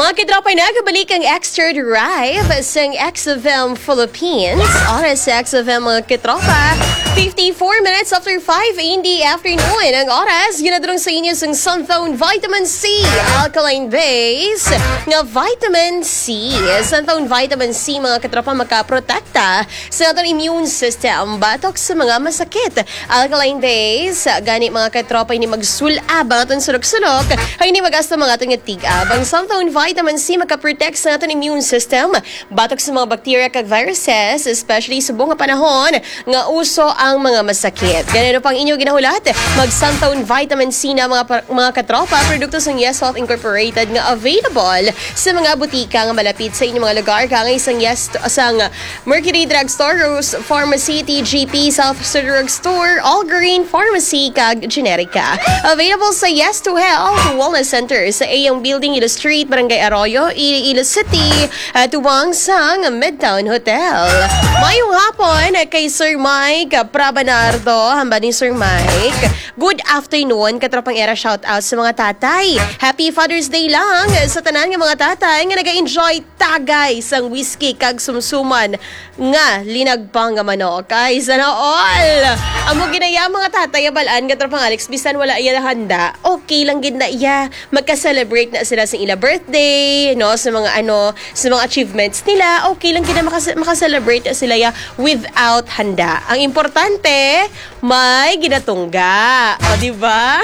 Mga kitropa, nagabalik ang Extra Drive sa XFM Philippines. Oras sa XFM mga kitropa. 54 minutes after 5 in the afternoon. Ang oras, ginadrong sa inyo sa Sunthone Vitamin C. Alkaline base nga Vitamin C. Sunthone Vitamin C, mga kitropa, makaprotekta sa ating immune system. Batok sa mga masakit. Alkaline base, gani mga kitropa, hindi magsulab ang ating sulok-sulok. Ay hindi magasta mga ating tig-ab. Ang Sunthone Vitamin C makaprotect sa ating immune system. Batok sa mga bacteria kag viruses, especially sa buong panahon nga uso ang mga masakit. Ganito pang inyo ginahulat, mag-Sunthone Vitamin C na mga katropa, produkto ng Yes Health Incorporated nga available sa mga butika nga malapit sa inyong mga lugar. Kangay isang Mercury Drugstore, Rose Pharmacy, TGP, South Drug Store, All Green Pharmacy, kag Generica. Available sa Yes to Health Wellness Center sa Ayang Building, Ilo Street, Barangay Arroyo, Iloilo City, tuwang sang Midtown Hotel. Mayong hapon kay Sir Mike Prabanardo, hamba ni Sir Mike. Good afternoon, katropang era, shout out sa mga tatay. Happy Father's Day lang sa tanan ng mga tatay nga nag-enjoy tagay sang whiskey kag sumsuman nga linagpang nga manok. Ay, sana all! Amo ginaya mga tatay abalaan, katropang Alex, bisan wala iya handa, okay lang gid na iya. Magka-celebrate na sila sa ila birthday, no, sa mga sa mga achievements nila, okay lang gid na maka-celebrate na sila ya without handa. Ang importante, may ginatungga. O, diba?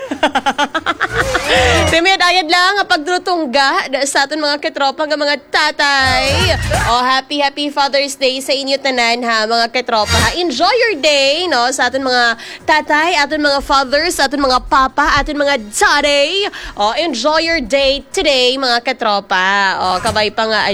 Timid-ayad lang ang pagdrutungga sa aton mga katropa ng mga tatay. O, happy Father's Day sa inyo tanan, ha, mga katropa. Enjoy your day, no, sa aton mga tatay, aton mga fathers, aton mga papa, aton mga daddy. O, enjoy your day today, mga katropa. O, kabay pa nga